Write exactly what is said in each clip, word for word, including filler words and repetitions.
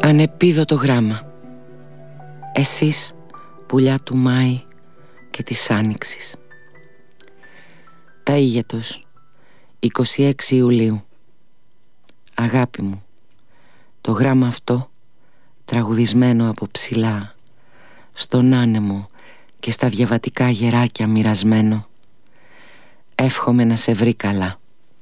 Ανεπίδωτο γράμμα. Εσείς πουλιά του Μάη και της Άνοιξης. Ταΐγετος, είκοσι έξι Ιουλίου. Αγάπη μου, το γράμμα αυτό, τραγουδισμένο από ψηλά, στον άνεμο και στα διαβατικά γεράκια μοιρασμένο, εύχομαι να σε βρει καλά.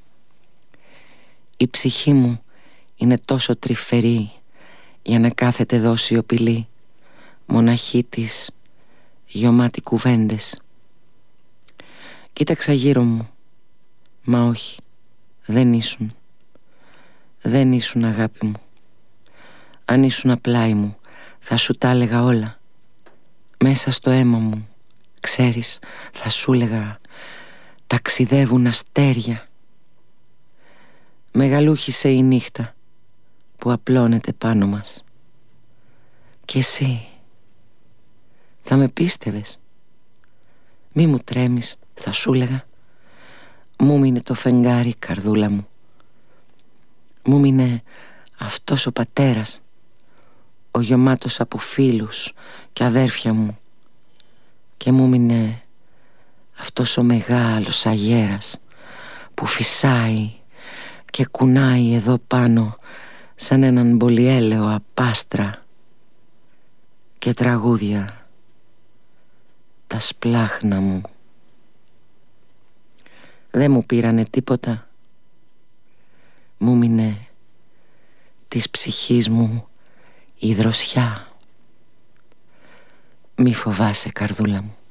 Η ψυχή μου είναι τόσο τρυφερή για να κάθεται εδώ σιωπηλή, μοναχή της, γιωμάτι κουβέντες. Κοίταξα γύρω μου, μα όχι, δεν ήσουν. Δεν ήσουν, αγάπη μου. Αν ήσουν πλάι μου, θα σου τα έλεγα όλα. Μέσα στο αίμα μου, ξέρεις, θα σου έλεγα, ταξιδεύουν αστέρια. Μεγαλούχησε η νύχτα που απλώνεται πάνω μας. Και εσύ θα με πίστευες? Μη μου τρέμεις, θα σου έλεγα. Μου μείνε το φεγγάρι, καρδούλα μου. Μου μείνε αυτός ο πατέρας, ο γεμάτος από φίλους και αδέρφια μου. Και μου μείνε αυτός ο μεγάλος αγέρας που φυσάει και κουνάει εδώ πάνω σαν έναν πολυέλαιο απάστρα, και τραγούδια τα σπλάχνα μου. Δεν μου πήρανε τίποτα. Μου μείνε της ψυχής μου η δροσιά. Μη φοβάσαι, καρδούλα μου.